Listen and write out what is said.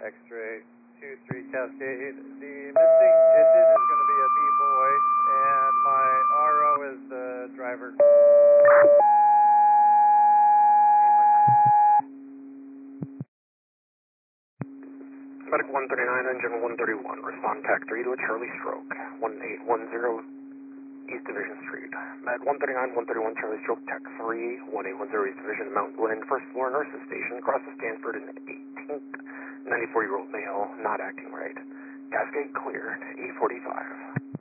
X-ray 2-3 Cascade. The missing digit is going to be a B-boy, and my RO is the driver. Medic 139, engine 131. Respond TAC 3 to a Charlie stroke. 1810 East Division Street. Med 139, 131 Charlie stroke, TAC 3, 1810 East Division, Mount Glen, first floor nurses station, across the Stanford and 18th. 94-year-old male, not acting right. Cascade cleared, 845.